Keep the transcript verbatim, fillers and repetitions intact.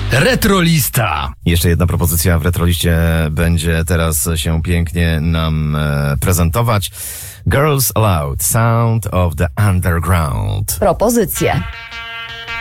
Retrolista. Jeszcze jedna propozycja w Retroliście będzie teraz się pięknie nam e, prezentować. Girls Aloud, Sound of the Underground. Propozycje.